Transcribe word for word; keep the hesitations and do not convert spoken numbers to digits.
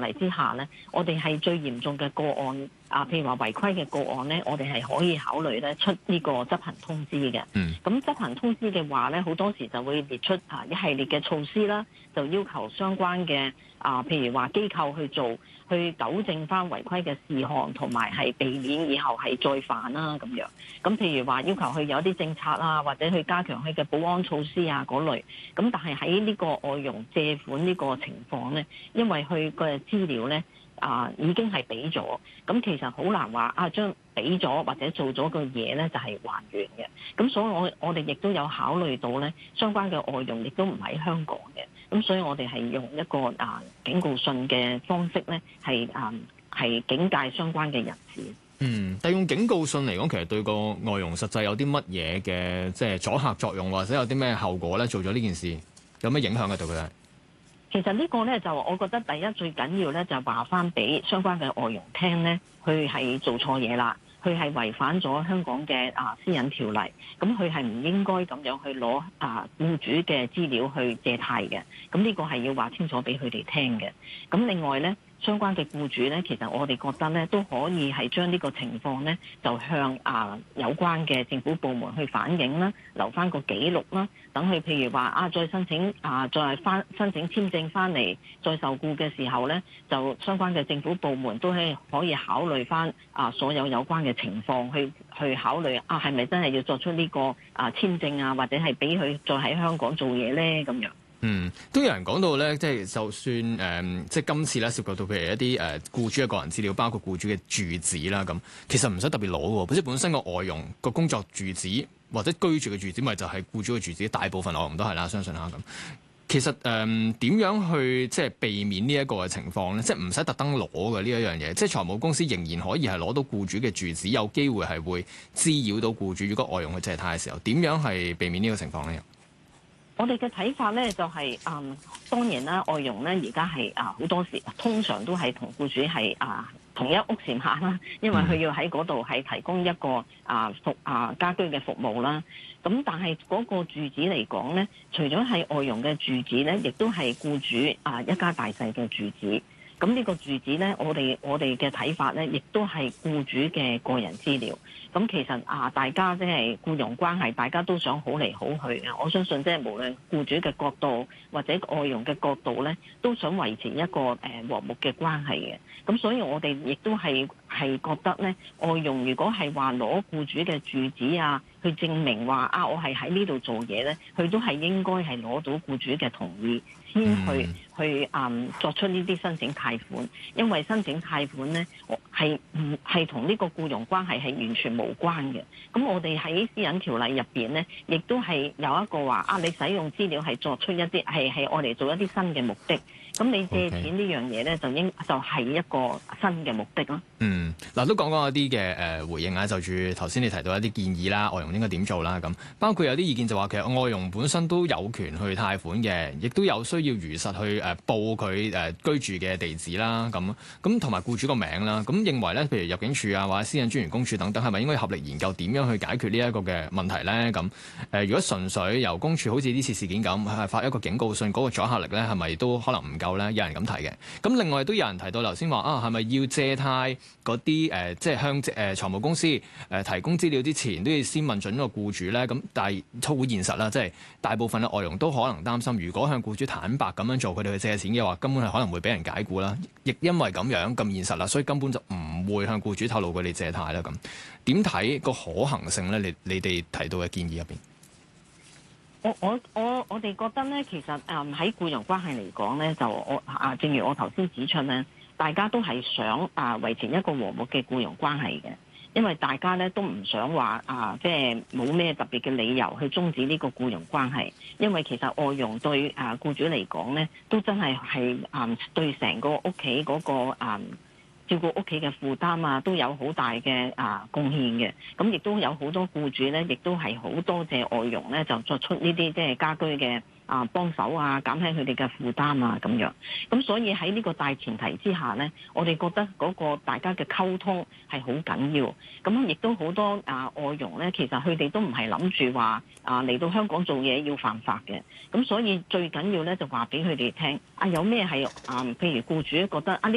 例之下咧，我哋係最嚴重嘅個案啊，譬如話違規嘅個案咧，我哋係可以考慮咧出呢個執行通知嘅。 嗯。 咁執行通知嘅話咧，好多時就會列出啊一系列嘅措施啦，就要求相關嘅啊，譬如話機構去做，去糾正翻違規嘅事項，同埋係避免以後係再犯啦咁樣。咁譬如話要求佢有啲政策啊，或者去加強佢嘅保安措施啊嗰類。咁但係喺呢個外傭借款呢個情況咧，因為佢嘅資料咧啊已經係俾咗，咁其實好難話啊將俾咗或者做咗個嘢咧就係還原嘅。咁所以我我哋亦都有考慮到咧，相關嘅外傭亦都唔喺香港嘅。咁所以我哋係用一個啊警告信嘅方式咧，係啊係警戒相關嘅人士。 嗯，但用警告信嚟講，其實對個外傭實際有啲乜嘢嘅即係阻嚇作用，或者有啲咩後果咧？做咗呢件事有咩影響嘅對佢哋？ 其實呢個咧就我覺得第一最緊要咧就話翻俾相關嘅外傭聽咧，佢係做錯嘢啦。佢係違反咗香港嘅啊私隱條例，咁佢係唔應該咁樣去攞啊僱主嘅資料去借貸嘅，咁呢個係要話清楚俾佢哋聽嘅。咁另外呢，相關嘅僱主呢，其實我哋覺得呢都可以係將呢個情況呢，就向啊有關嘅政府部門去反映啦，留翻個記錄啦，等佢譬如話啊再申請啊再翻申請簽證翻嚟再受僱嘅時候呢，就相關嘅政府部門都係可以考慮翻啊所有有關嘅情況去去考慮啊，係咪真係要作出呢個啊簽證啊，或者係俾佢再喺香港做嘢咧咁樣？ 嗯，都有人講到咧，即係就算誒、呃，即係今次咧涉及到譬如一啲誒僱主嘅個人資料，包括僱主嘅住址啦，咁其實唔使特別攞嘅，本身本身個外傭個工作住址或者居住嘅住址，咪就係僱主嘅住址，大部分外傭都係啦，相信下咁。其實誒點、呃、樣去即係避免呢一個嘅情況咧？即係唔使特登攞嘅呢一樣嘢，即係財務公司仍然可以係攞到僱主嘅住址，有機會係會滋擾到僱主。如果外傭去借貸嘅時候，點樣係避免呢個情況咧？ 我哋嘅睇法咧就係、是、嗯，當然啦，外傭咧而家係啊好多時通常都係同僱主係啊同一屋檐下啦，因為佢要喺嗰度係提供一個啊服啊家居嘅服務啦。咁但係嗰個住址嚟講咧，除咗係外傭嘅住址咧，亦都係僱主啊一家大細嘅住址。咁呢個住址咧，我哋我哋嘅睇法咧，亦都係僱主嘅個人資料。咁其實啊，大家即係僱傭關係，大家都想好嚟好去啊！我相信即係無論僱主嘅角度或者外傭嘅角度咧，都想維持一個誒和睦嘅關係嘅。咁所以我哋亦都係係覺得咧，外傭如果係話攞僱主嘅住址啊，去證明話啊，我係喺呢度做嘢咧，佢都係應該係攞到僱主嘅同意先去、嗯、去嗯作出呢啲申請貸款，因為申請貸款咧係唔係同呢個僱傭關係係完全無關嘅。咁我哋喺私隱條例入邊咧，亦都係有一個話啊，你使用資料係作出一啲係係我哋做一啲新嘅目的。咁你借錢呢樣嘢咧，就應就係一個新嘅目的咯。 嗯，嗱都講講一啲嘅誒回應啊，就住頭先你提到一啲建議啦，外傭應該點做啦咁，包括有啲意見就話其實外傭本身都有權去貸款嘅，亦都有需要如實去誒報佢誒居住嘅地址啦，咁咁同埋僱主個名啦，咁認為咧，譬如入境處啊或者私隱專員公署等等，係咪應該合力研究點樣去解決呢一個嘅問題咧？咁誒，如果純粹由公署好似呢次事件咁，係發一個警告信，嗰個阻嚇力咧係咪都可能唔夠？有人咁提嘅，咁另外都有人提到頭先話啊，係咪要借貸嗰啲誒，即係向誒財務公司誒、呃、提供資料之前，都要先問準個僱主咧？咁但係都好現實啦，即係大部分嘅外傭都可能擔心，如果向僱主坦白咁樣做，佢哋去借錢嘅話，根本係可能會俾人解僱啦。亦因為咁樣咁現實啦，所以根本就唔會向僱主透露佢哋借貸啦。咁點睇個可行性咧？你你哋提到嘅建議入邊？ 我我我我哋覺得咧，其實誒喺僱傭關係嚟講咧，就我啊，正如我頭先指出咧，大家都係想啊維持一個和睦嘅僱傭關係嘅，因為大家咧都唔想話啊，即係冇咩特別嘅理由去終止呢個僱傭關係，因為其實外傭對啊僱主嚟講咧，都真係係啊對成個屋企嗰個啊。照顧屋企嘅負擔啊，都有好大嘅啊貢獻嘅。咁亦都有好多僱主咧，亦都係好多謝外傭咧，就作出呢啲即係家居嘅啊幫手啊，減輕佢哋嘅負擔啊咁樣。咁所以喺呢個大前提之下咧，我哋覺得嗰個大家嘅溝通係好緊要。咁亦都好多啊外傭咧，其實佢哋都唔係諗住話啊嚟到香港做嘢要犯法嘅。咁所以最緊要咧就話俾佢哋聽啊，有咩係啊，譬如僱主覺得啊呢